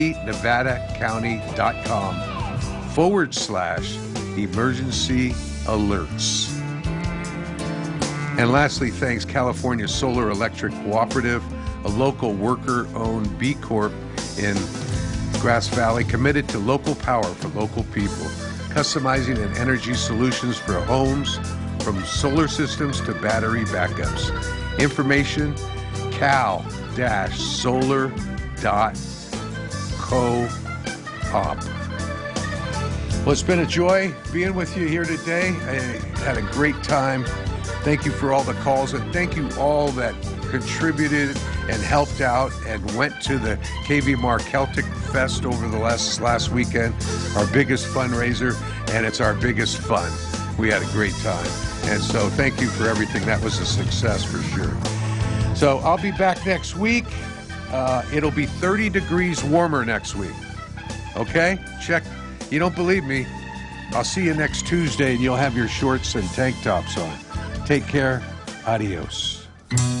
nevadacounty.com/emergency alerts. And lastly, thanks California Solar Electric Cooperative, a local worker-owned B Corp in Grass Valley, committed to local power for local people, customizing and energy solutions for homes, from solar systems to battery backups. Information, cal-solar.coop. Well, it's been a joy being with you here today. I had a great time. Thank you for all the calls, and thank you all that contributed and helped out and went to the KVMR Celtic Fest over the last weekend, our biggest fundraiser, and it's our biggest fun. We had a great time. And so thank you for everything. That was a success for sure. So I'll be back next week. It'll be 30 degrees warmer next week. Okay? Check. You don't believe me? I'll see you next Tuesday, and you'll have your shorts and tank tops on. Take care. Adios.